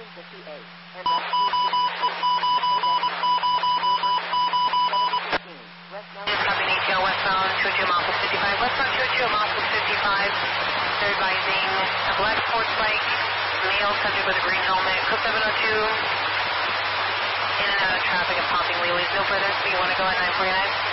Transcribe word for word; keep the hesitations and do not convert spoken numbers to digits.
fifty-eight, and that's West Copy A T L westbound two two miles fifty-five, westbound two two miles fifty-five. They're advising a black sports bike, male subject with a green helmet, Cook seven oh two, in and out of traffic and popping wheelies. No further speed, you want to go at nine forty-nine?